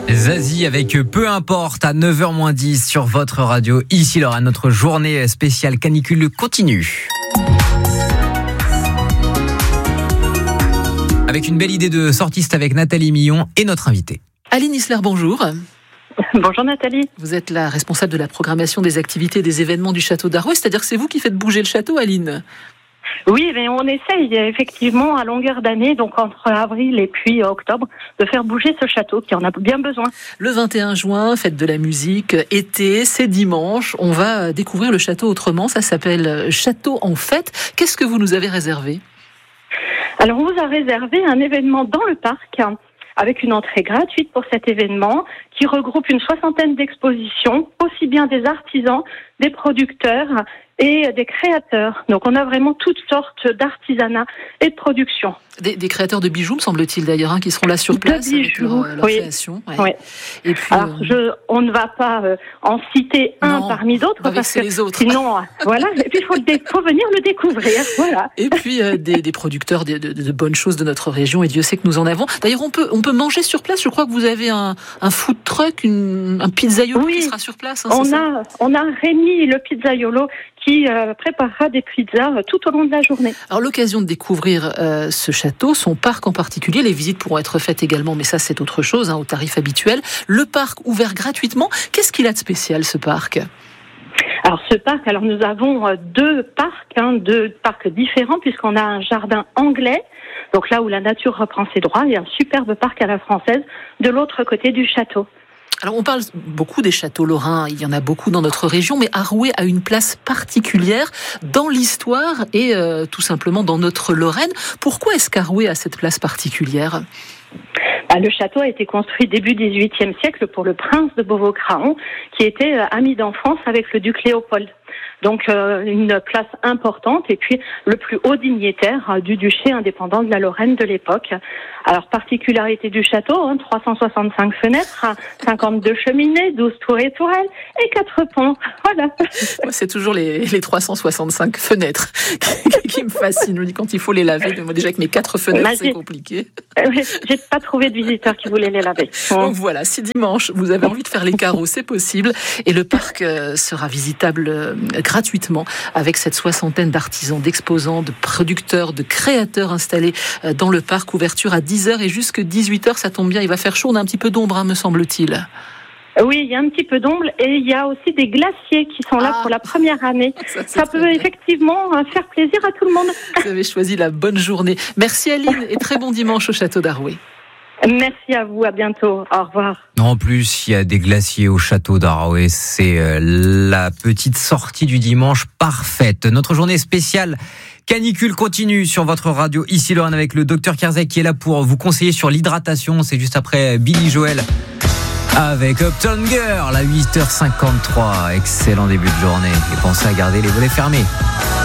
Zazie avec Peu importe à 9h-10 sur votre radio. Ici Lorraine, notre journée spéciale canicule continue. Avec une belle idée de sortiste avec Nathalie Millon et notre invitée. Aline Isler, bonjour. Bonjour Nathalie. Vous êtes la responsable de la programmation des activités et des événements du château d'Arrouet, c'est-à-dire que c'est vous qui faites bouger le château, Aline? Oui, mais on essaye effectivement à longueur d'année, donc entre avril et puis octobre, de faire bouger ce château qui en a bien besoin. Le 21 juin, fête de la musique, été, c'est dimanche, on va découvrir le château autrement, ça s'appelle Château en fête. Qu'est-ce que vous nous avez réservé? Alors on vous a réservé un événement dans le parc, avec une entrée gratuite pour cet événement, qui regroupe une 60aine d'expositions, aussi bien des artisans, des producteurs et des créateurs. Donc on a vraiment toutes sortes d'artisanat et de production. Des créateurs de bijoux, me semble-t-il d'ailleurs, qui seront là sur place avec leur création. Ouais. Oui. Et puis, alors on ne va pas en citer un parmi d'autres, parce que les autres. Sinon, voilà. Et puis il faut venir le découvrir, voilà. Et puis des producteurs de bonnes choses de notre région, et Dieu sait que nous en avons. D'ailleurs, on peut manger sur place. Je crois que vous avez un food truck, un pizzaiolo qui sera sur place. Hein, on a Rémi le pizzaiolo qui préparera des pizzas tout au long de la journée. Alors l'occasion de découvrir ce château, son parc en particulier, les visites pourront être faites également, mais ça c'est autre chose, au tarif habituel. Le parc ouvert gratuitement, qu'est-ce qu'il a de spécial ce parc ? Alors ce parc, nous avons deux parcs différents, puisqu'on a un jardin anglais, donc là où la nature reprend ses droits, et un superbe parc à la française de l'autre côté du château. Alors on parle beaucoup des châteaux lorrains, il y en a beaucoup dans notre région, mais Arrouet a une place particulière dans l'histoire et tout simplement dans notre Lorraine. Pourquoi est-ce qu'Arrouet a cette place particulière ? Le château a été construit début XVIIIe siècle pour le prince de Beauvau-Craon, qui était ami d'enfance avec le duc Léopold. Donc une place importante, et puis le plus haut dignitaire du duché indépendant de la Lorraine de l'époque. Alors particularité du château, 365 fenêtres, 52 cheminées, 12 tours et tourelles et 4 ponts. Voilà. C'est toujours les 365 fenêtres qui me fascinent. Quand il faut les laver, moi déjà avec mes 4 fenêtres, c'est compliqué. J'ai pas trouvé de visiteurs qui voulaient les laver. Donc voilà, si dimanche vous avez envie de faire les carreaux, c'est possible, et le parc sera visitable gratuitement avec cette 60aine d'artisans, d'exposants, de producteurs, de créateurs installés dans le parc. Ouverture à 10h et jusqu'à 18h, ça tombe bien, il va faire chaud, on a un petit peu d'ombre, me semble-t-il. Oui, il y a un petit peu d'ombre, et il y a aussi des glaciers qui sont là pour la première année. Ça peut effectivement faire plaisir à tout le monde. Vous avez choisi la bonne journée. Merci Aline, et très bon dimanche au château d'Arrouet. Merci à vous, à bientôt, au revoir. En plus, il y a des glaciers au château d'Arrouet, c'est la petite sortie du dimanche parfaite. Notre journée spéciale canicule continue sur votre radio, ici Lorraine, avec le docteur Kerzek qui est là pour vous conseiller sur l'hydratation. C'est juste après Billy Joel avec Uptown Girl à 8h53. Excellent début de journée, et pensez à garder les volets fermés.